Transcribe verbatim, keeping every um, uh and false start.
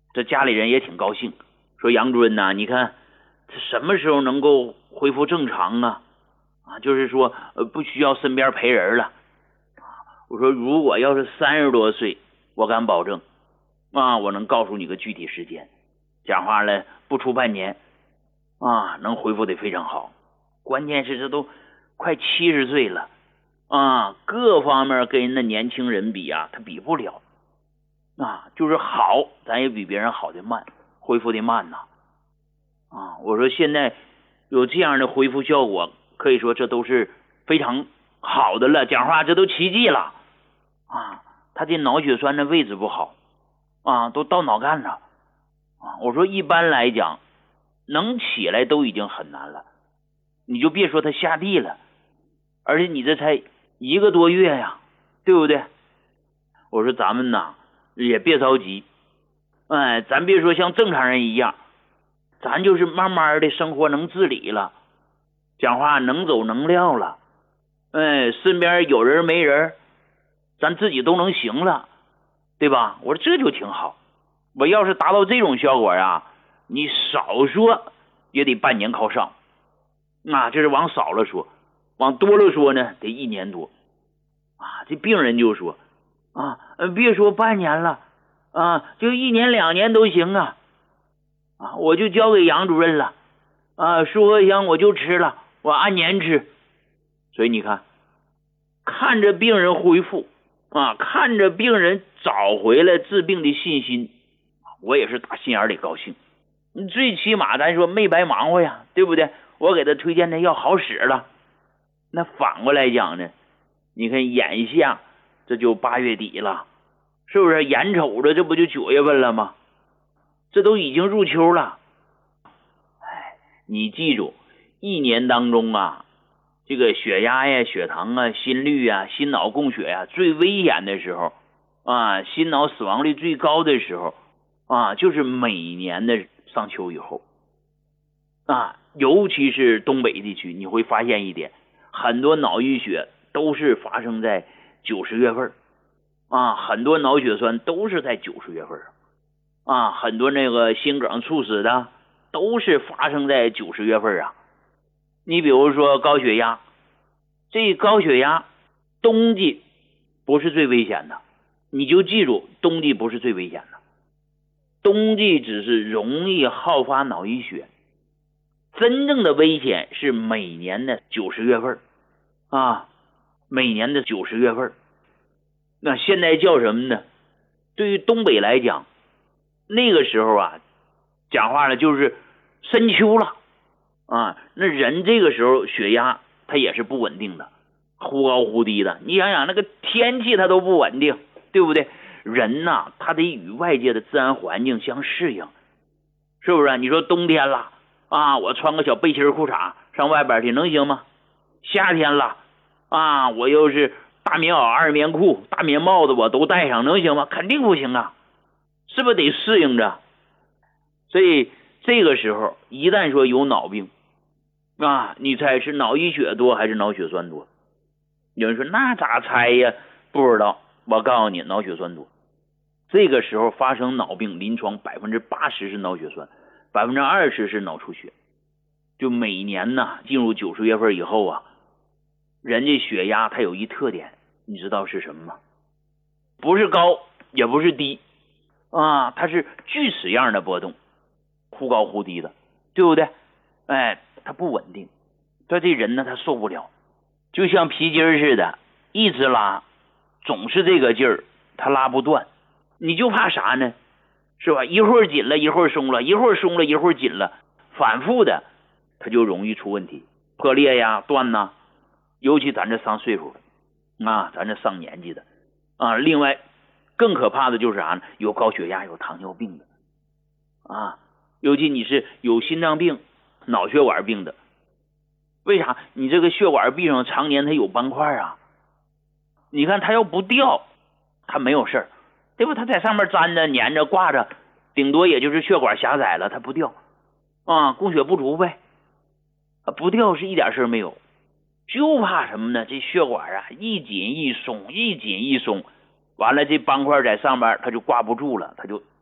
这家里人也挺高兴，说杨主任呐、啊，你看这什么时候能够恢复正常啊？啊，就是说呃不需要身边陪人了。我说如果要是三十多岁，我敢保证啊，我能告诉你个具体时间，讲话了不出半年啊，能恢复得非常好。关键是这都快七十岁了啊，各方面跟人那年轻人比啊，他比不了啊，就是好，咱也比别人好的慢，恢复的慢呐啊。我说现在有这样的恢复效果，可以说这都是非常好的了，讲话这都奇迹了啊。他这脑血栓的位置不好啊，都到脑干了啊。我说一般来讲，能起来都已经很难了，你就别说他下地了，而且你这才一个多月呀，对不对？我说咱们呐也别着急，哎，咱别说像正常人一样，咱就是慢慢的生活能自理了，讲话能走能撂了，哎，身边有人没人，咱自己都能行了，对吧？我说这就挺好。我要是达到这种效果啊，你少说也得半年靠上，啊，这是往少了说，往多了说呢，得一年多啊。这病人就说啊，别说半年了啊，就一年两年都行啊，啊，我就交给杨主任了啊，舒和香我就吃了，我按年吃。所以你看，看着病人恢复啊，看着病人找回来治病的信心，我也是打心眼里高兴。你最起码咱说没白忙活呀，对不对？我给他推荐的药好使了。那反过来讲呢，你看眼下这就八月底了，是不是？眼瞅着这不就九月份了吗？这都已经入秋了。哎，你记住，一年当中啊，这个血压呀、血糖啊、心率啊、心脑供血呀、啊、最危险的时候啊，心脑死亡率最高的时候啊，就是每年的上秋以后啊，尤其是东北地区，你会发现一点，很多脑溢血都是发生在九十月份啊，很多脑血栓都是在九十月份啊，很多那个心梗猝死的都是发生在九十月份啊。你比如说高血压，这高血压冬季不是最危险的，你就记住，冬季不是最危险的，冬季只是容易好发脑溢血，真正的危险是每年的九十月份啊，每年的九十月份。那现在叫什么呢？对于东北来讲，那个时候啊，讲话了就是深秋了啊，那人这个时候血压它也是不稳定的，忽高忽低的。你想想那个天气它都不稳定，对不对？人呐、啊，他得与外界的自然环境相适应，是不是？你说冬天了啊，我穿个小背心裤衩上外边去能行吗？夏天了啊，我又是大棉袄、二棉裤、大棉帽子我都戴上，能行吗？肯定不行啊，是不是得适应着？所以这个时候一旦说有脑病啊，你猜是脑溢血多还是脑血栓多？有人说那咋猜呀？不知道，我告诉你，脑血栓多。这个时候发生脑病，临床百分之八十是脑血栓，百分之二十是脑出血。就每年呢，进入九十月份以后啊，人家血压它有一特点，你知道是什么吗？不是高也不是低啊，它是锯齿样的波动，忽高忽低的，对不对？哎，它不稳定，他这人呢他受不了，就像皮筋似的，一直拉，总是这个劲儿，他拉不断。你就怕啥呢？是吧？一会儿紧了，一会儿松了，一会儿松了，一会儿紧了，反复的，它就容易出问题，破裂呀、断呐。尤其咱这上岁数的啊，咱这上年纪的啊。另外，更可怕的就是啥呢？有高血压、有糖尿病的啊，尤其你是有心脏病、脑血管病的，为啥？你这个血管壁上常年它有斑块啊，你看它要不掉，它没有事儿。对吧？它在上面粘着、粘着、挂着，顶多也就是血管狭窄了，它不掉啊，供血不足呗。啊，不掉是一点事没有，就怕什么呢？这血管啊一紧一松，一紧一松，完了这斑块在上面它就挂不住了，它就